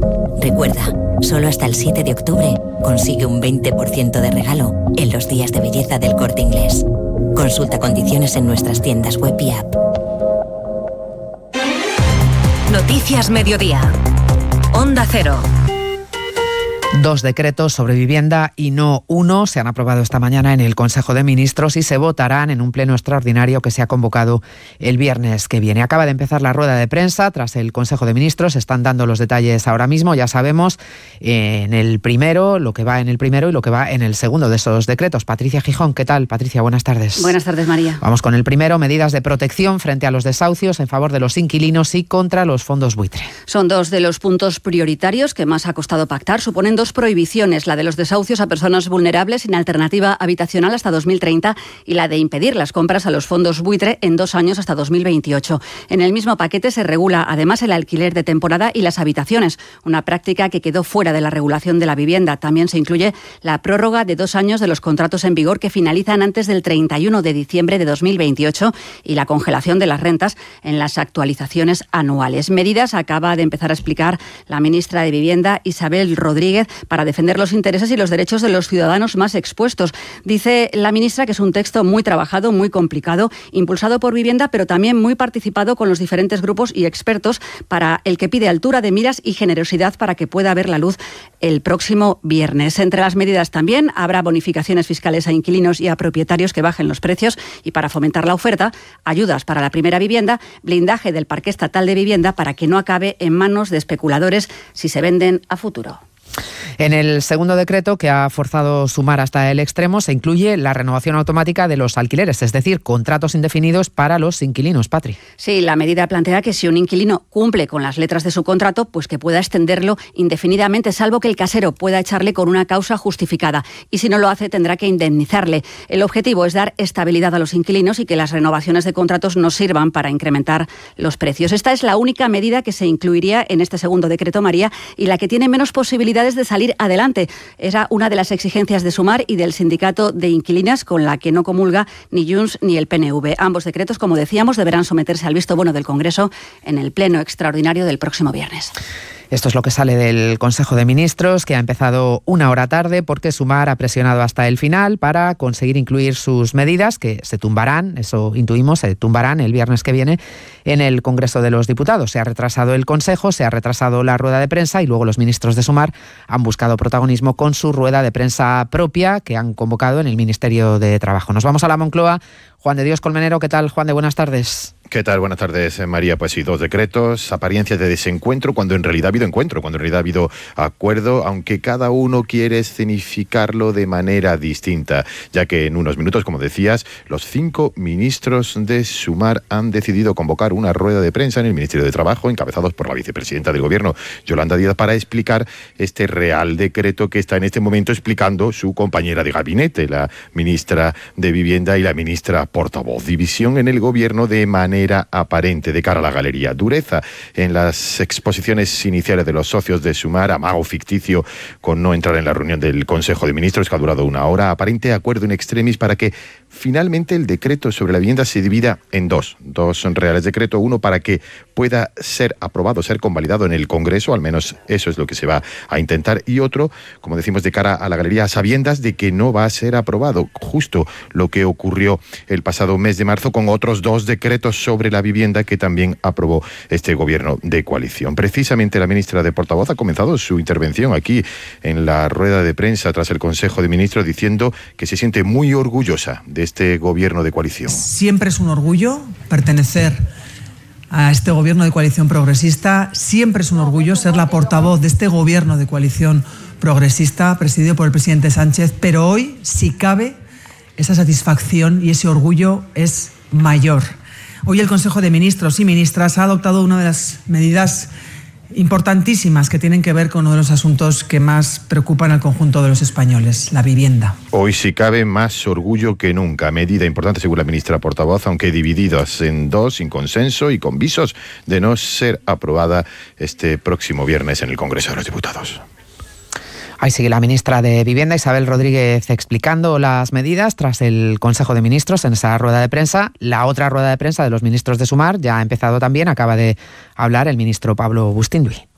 Recuerda, solo hasta el 7 de octubre consigue un 20% de regalo en los días de belleza del Corte Inglés. Consulta condiciones en nuestras tiendas web y app. Noticias Mediodía. Onda Cero. 2 decretos sobre vivienda y no uno se han aprobado esta mañana en el Consejo de Ministros y se votarán en un pleno extraordinario que se ha convocado el viernes que viene. Acaba de empezar la rueda de prensa tras el Consejo de Ministros. Están dando los detalles ahora mismo. Ya sabemos en el primero, lo que va en el primero y lo que va en el segundo de esos decretos. Patricia Gijón, ¿qué tal? Patricia, buenas tardes. Buenas tardes, María. Vamos con el primero, medidas de protección frente a los desahucios en favor de los inquilinos y contra los fondos buitre. Son 2 de los puntos prioritarios que más ha costado pactar. Suponen 2 prohibiciones, la de los desahucios a personas vulnerables sin alternativa habitacional hasta 2030 y la de impedir las compras a los fondos buitre en 2 años hasta 2028. En el mismo paquete se regula además el alquiler de temporada y las habitaciones, una práctica que quedó fuera de la regulación de la vivienda. También se incluye la prórroga de 2 años de los contratos en vigor que finalizan antes del 31 de diciembre de 2028 y la congelación de las rentas en las actualizaciones anuales. Medidas acaba de empezar a explicar la ministra de Vivienda, Isabel Rodríguez, para defender los intereses y los derechos de los ciudadanos más expuestos. Dice la ministra que es un texto muy trabajado, muy complicado, impulsado por Vivienda, pero también muy participado con los diferentes grupos y expertos, para el que pide altura de miras y generosidad para que pueda ver la luz el próximo viernes. Entre las medidas también habrá bonificaciones fiscales a inquilinos y a propietarios que bajen los precios y, para fomentar la oferta, ayudas para la primera vivienda, blindaje del parque estatal de vivienda para que no acabe en manos de especuladores si se venden a futuro. En el segundo decreto, que ha forzado Sumar hasta el extremo, se incluye la renovación automática de los alquileres, es decir, contratos indefinidos para los inquilinos. Patri. Sí, la medida plantea que si un inquilino cumple con las letras de su contrato, pues que pueda extenderlo indefinidamente, salvo que el casero pueda echarle con una causa justificada. Y si no lo hace, tendrá que indemnizarle. El objetivo es dar estabilidad a los inquilinos y que las renovaciones de contratos no sirvan para incrementar los precios. Esta es la única medida que se incluiría en este segundo decreto, María, y la que tiene menos posibilidades de salir adelante. Era una de las exigencias de Sumar y del sindicato de inquilinas, con la que no comulga ni Junts ni el PNV. Ambos decretos, como decíamos, deberán someterse al visto bueno del Congreso en el pleno extraordinario del próximo viernes. Esto es lo que sale del Consejo de Ministros, que ha empezado 1 hora tarde porque Sumar ha presionado hasta el final para conseguir incluir sus medidas, que se tumbarán, eso intuimos, se tumbarán el viernes que viene en el Congreso de los Diputados. Se ha retrasado el Consejo, se ha retrasado la rueda de prensa y luego los ministros de Sumar han buscado protagonismo con su rueda de prensa propia que han convocado en el Ministerio de Trabajo. Nos vamos a la Moncloa. Juan de Dios Colmenero, ¿qué tal? Juan de, buenas tardes. ¿Qué tal? Buenas tardes, María. Pues sí, 2 decretos, apariencias de desencuentro, cuando en realidad ha habido encuentro, cuando en realidad ha habido acuerdo, aunque cada uno quiere escenificarlo de manera distinta, ya que en unos minutos, como decías, los 5 ministros de Sumar han decidido convocar una rueda de prensa en el Ministerio de Trabajo, encabezados por la vicepresidenta del Gobierno, Yolanda Díaz, para explicar este real decreto que está en este momento explicando su compañera de gabinete, la ministra de Vivienda y la ministra portavoz. División en el Gobierno de manera aparente de cara a la galería. Dureza en las exposiciones iniciales de los socios de Sumar, amago ficticio con no entrar en la reunión del Consejo de Ministros, que ha durado 1 hora, aparente acuerdo in extremis para que finalmente el decreto sobre la vivienda se divida en 2 reales decretos, uno para que pueda ser aprobado, ser convalidado en el Congreso, al menos eso es lo que se va a intentar, y otro, como decimos, de cara a la galería, a sabiendas de que no va a ser aprobado, justo lo que ocurrió el pasado mes de marzo con otros 2 decretos sobre la vivienda que también aprobó este gobierno de coalición. Precisamente la ministra de Portavoz ha comenzado su intervención aquí en la rueda de prensa tras el Consejo de Ministros diciendo que se siente muy orgullosa de este gobierno de coalición. Siempre es un orgullo pertenecer a este gobierno de coalición progresista, siempre es un orgullo ser la portavoz de este gobierno de coalición progresista presidido por el presidente Sánchez, pero hoy, si cabe, esa satisfacción y ese orgullo es mayor. Hoy el Consejo de Ministros y Ministras ha adoptado una de las medidas importantísimas que tienen que ver con uno de los asuntos que más preocupan al conjunto de los españoles, la vivienda. Hoy, si cabe, más orgullo que nunca. Medida importante, según la ministra portavoz, aunque divididas en 2, sin consenso y con visos de no ser aprobada este próximo viernes en el Congreso de los Diputados. Ahí sigue la ministra de Vivienda, Isabel Rodríguez, explicando las medidas tras el Consejo de Ministros en esa rueda de prensa. La otra rueda de prensa de los ministros de Sumar ya ha empezado también, acaba de hablar el ministro Pablo Bustinduy.